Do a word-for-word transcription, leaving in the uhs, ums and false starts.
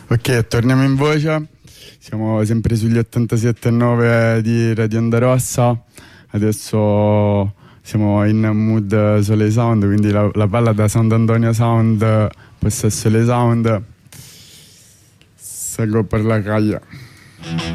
Ok, torniamo in voce. Siamo sempre sugli ottantasette e nove di Radio Onda Rossa. Adesso siamo in mood Sole Sound, quindi la, la palla da Sound Antonio Sound, possesso le Sound. Salgo per la caglia.